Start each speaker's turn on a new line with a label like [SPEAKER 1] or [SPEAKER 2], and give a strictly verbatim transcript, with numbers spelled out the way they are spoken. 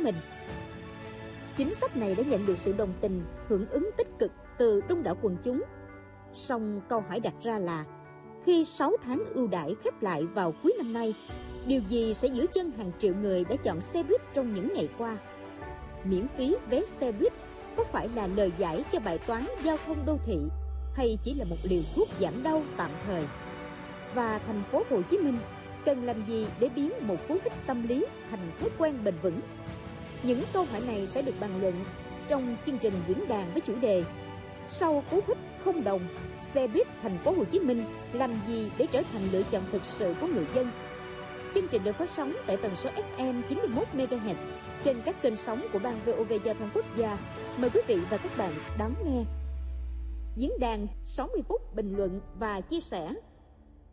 [SPEAKER 1] mình. Chính sách này đã nhận được sự đồng tình, hưởng ứng tích cực từ đông đảo quần chúng. Song câu hỏi đặt ra là, khi sáu tháng ưu đãi khép lại vào cuối năm nay, điều gì sẽ giữ chân hàng triệu người đã chọn xe buýt trong những ngày qua? Miễn phí vé xe buýt có phải là lời giải cho bài toán giao thông đô thị, hay chỉ là một liều thuốc giảm đau tạm thời? Và thành phố Hồ Chí Minh cần làm gì để biến một cú hích tâm lý thành thói quen bền vững? Những câu hỏi này sẽ được bàn luận trong chương trình diễn đàn với chủ đề Sau cú hích không đồng, xe buýt thành phố Hồ Chí Minh làm gì để trở thành lựa chọn thực sự của người dân? Chương trình được phát sóng tại tần số ép em chín mươi mốt mê ga héc trên các kênh sóng của Ban vê o vê Giao thông Quốc gia. Mời quý vị và các bạn đón nghe. Diễn đàn sáu mươi phút bình luận và chia sẻ